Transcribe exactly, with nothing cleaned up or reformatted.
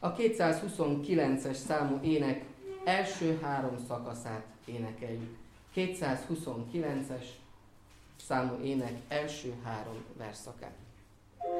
A kétszázhuszonkilences számú ének első három szakaszát énekeljük. kétszázhuszonkilences számú ének első három versszakát.